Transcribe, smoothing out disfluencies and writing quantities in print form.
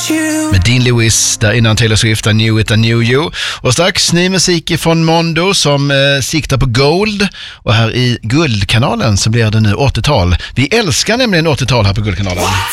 Med Dean Lewis, där innan Taylor Swift, I Knew It, I Knew You. Och strax ny musik från Mondo som siktar på gold. Och här i Guldkanalen så blir det nu 80-tal. Vi älskar nämligen 80-tal här på Guldkanalen.